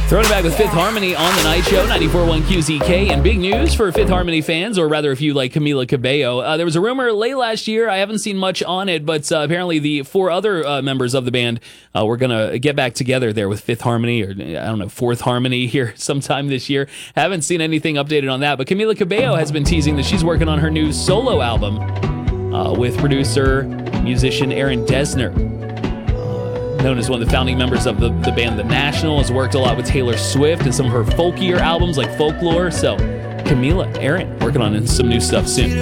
Throwing it back with Fifth Harmony on the Night Show, 94.1 QZK. And big news for Fifth Harmony fans, or rather if you like Camila Cabello. There was a rumor late last year, I haven't seen much on it, but apparently the four other members of the band were going to get back together there with Fifth Harmony, or I don't know, Fourth Harmony here sometime this year. Haven't seen anything updated on that, but Camila Cabello has been teasing that she's working on her new solo album with producer, musician Aaron Dessner. Known as one of the founding members of the band The National, has worked a lot with Taylor Swift and some of her folkier albums like Folklore. So Camila, Aaron, working on some new stuff soon.